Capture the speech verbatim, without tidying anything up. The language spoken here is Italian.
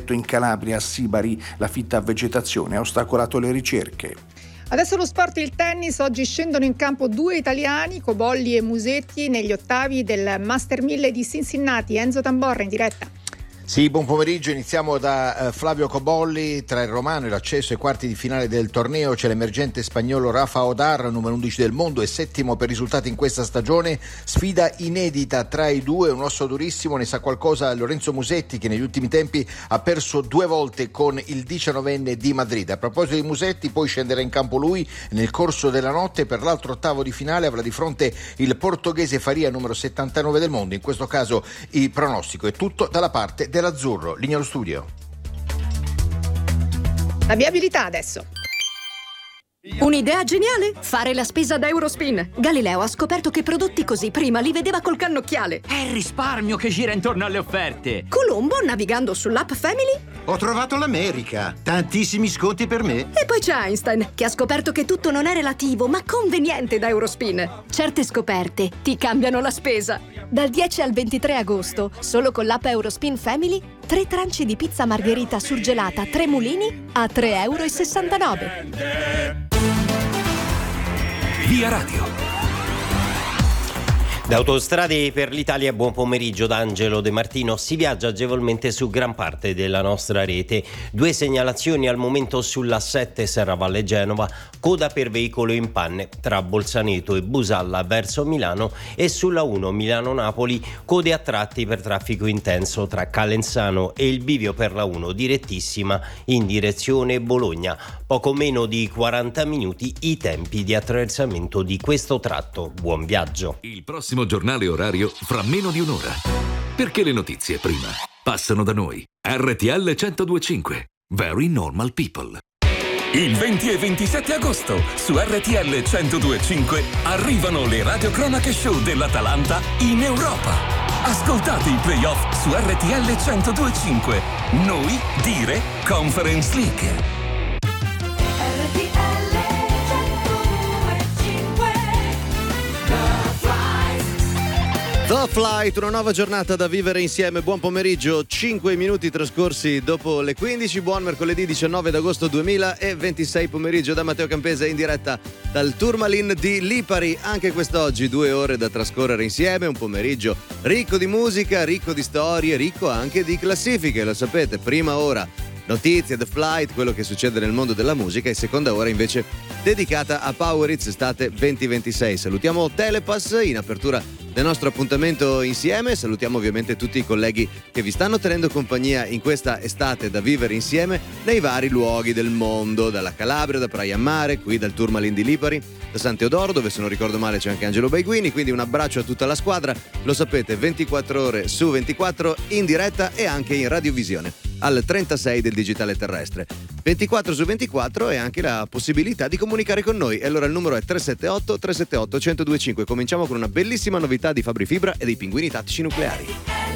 progetto in Calabria, a Sibari. La fitta vegetazione ha ostacolato le ricerche. Adesso lo sport, il tennis. Oggi scendono in campo due italiani, Cobolli e Musetti, negli ottavi del Master mille di Cincinnati. Enzo Tamborra in diretta. Sì, buon pomeriggio. Iniziamo da uh, Flavio Cobolli. Tra il romano e l'accesso ai quarti di finale del torneo c'è l'emergente spagnolo Rafa Odar, numero undici del mondo e settimo per risultati in questa stagione. Sfida inedita tra i due, un osso durissimo, ne sa qualcosa Lorenzo Musetti, che negli ultimi tempi ha perso due volte con il diciannovenne di Madrid. A proposito di Musetti, poi scenderà in campo lui nel corso della notte per l'altro ottavo di finale. Avrà di fronte il portoghese Faria, numero settantanove del mondo. In questo caso il pronostico è tutto dalla parte dell'azzurro. Linea allo studio. La viabilità adesso. Un'idea geniale? Fare la spesa da Eurospin. Galileo ha scoperto che prodotti così prima li vedeva col cannocchiale. È il risparmio che gira intorno alle offerte. Colombo, navigando sull'app Family, ho trovato l'America. Tantissimi sconti per me. E poi c'è Einstein, che ha scoperto che tutto non è relativo, ma conveniente da Eurospin. Certe scoperte ti cambiano la spesa. Dal dieci al ventitré agosto, solo con l'app Eurospin Family, tre tranci di pizza margherita surgelata Tre Mulini a tre e sessantanove euro. Via Radio. Da Autostrade per l'Italia, buon pomeriggio da Angelo De Martino. Si viaggia agevolmente su gran parte della nostra rete. Due segnalazioni al momento sulla sette Serravalle Genova, coda per veicolo in panne tra Bolzaneto e Busalla verso Milano, e sulla uno Milano-Napoli, code a tratti per traffico intenso tra Calenzano e il bivio per la uno direttissima in direzione Bologna. Poco meno di quaranta minuti i tempi di attraversamento di questo tratto. Buon viaggio. Il prossimo giornale orario fra meno di un'ora. Perché le notizie prima passano da noi. R T L centodue e cinque. Very Normal People. Il venti e ventisette agosto su R T L centodue e cinque arrivano le radiocronache show dell'Atalanta in Europa. Ascoltate i playoff su R T L centodue e cinque. Noi dire Conference League. The Flight, una nuova giornata da vivere insieme. Buon pomeriggio, cinque minuti trascorsi dopo le quindici. Buon mercoledì diciannove d'agosto duemilaventisei pomeriggio da Matteo Campese in diretta dal Tourmaline di Lipari. Anche quest'oggi due ore da trascorrere insieme, un pomeriggio ricco di musica, ricco di storie, ricco anche di classifiche, lo sapete. Prima ora notizie, The Flight, quello che succede nel mondo della musica, e seconda ora invece dedicata a Power Hits estate ventiventisei. Salutiamo Telepass in apertura del nostro appuntamento insieme. Salutiamo ovviamente tutti i colleghi che vi stanno tenendo compagnia in questa estate da vivere insieme nei vari luoghi del mondo, dalla Calabria, da Praia a Mare, qui dal Tourmaline di Lipari, da San Teodoro, dove se non ricordo male c'è anche Angelo Baiguini. Quindi un abbraccio a tutta la squadra, lo sapete, ventiquattro ore su ventiquattro in diretta e anche in radiovisione al trentasei del digitale terrestre. ventiquattro su ventiquattro e anche la possibilità di comunicare con noi. E allora il numero è tre sette otto tre sette otto uno zero due cinque. Cominciamo con una bellissima novità di Fabri Fibra e dei Pinguini Tattici Nucleari.